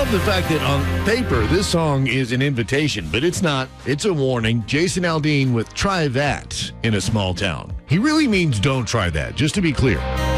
love the fact that on paper, this song is an invitation, but it's not. It's a warning. Jason Aldean with Try That in a Small Town. He really means don't try that, just to be clear.